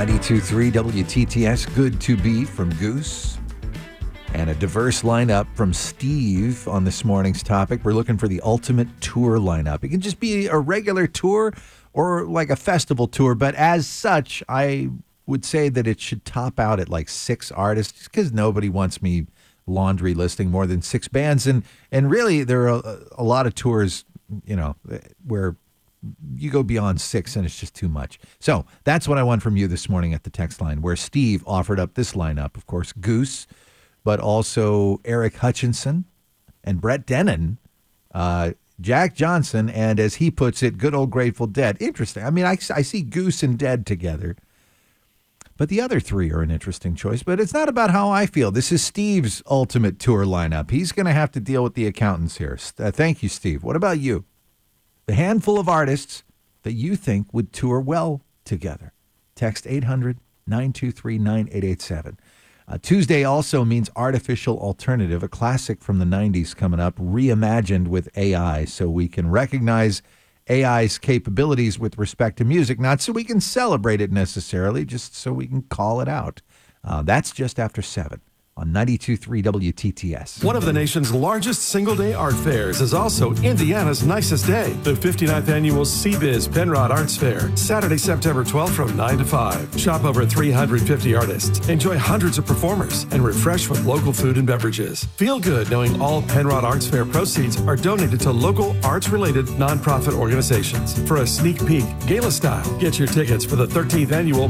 92.3 WTTS, Good to Be from Goose. And a diverse lineup from Steve on this morning's topic. We're looking for the ultimate tour lineup. It can just be a regular tour or like a festival tour, but as such, I would say that it should top out at like 6 artists because nobody wants me laundry listing more than 6 bands. And really, there are a lot of tours, you know, where you go beyond 6 and it's just too much. So that's what I want from you this morning at the text line, where Steve offered up this lineup. Of course, Goose, but also Eric Hutchinson and Brett Dennen, Jack Johnson, and as he puts it, good old Grateful Dead. Interesting. I mean, I see Goose and Dead together, but the other 3 are an interesting choice. But it's not about how I feel. This is Steve's ultimate tour lineup. He's going to have to deal with the accountants here. Thank you, Steve. What about you? The handful of artists that you think would tour well together. Text 800-923-9887. Tuesday also means Artificial Alternative, a classic from the 90s coming up, reimagined with AI, so we can recognize AI's capabilities with respect to music, not so we can celebrate it necessarily, just so we can call it out. That's just after 7 on 92.3 WTTS. One of the nation's largest single-day art fairs is also Indiana's nicest day. The 59th annual CBiz Penrod Arts Fair, Saturday, September 12th from 9 to 5. Shop over 350 artists, enjoy hundreds of performers, and refresh with local food and beverages. Feel good knowing all Penrod Arts Fair proceeds are donated to local arts-related nonprofit organizations. For a sneak peek, gala style, get your tickets for the 13th annual